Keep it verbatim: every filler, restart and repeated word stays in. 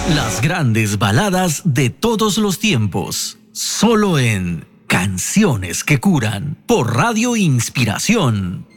Las grandes baladas de todos los tiempos, solo en Canciones que Curan, por Radio Inspiración.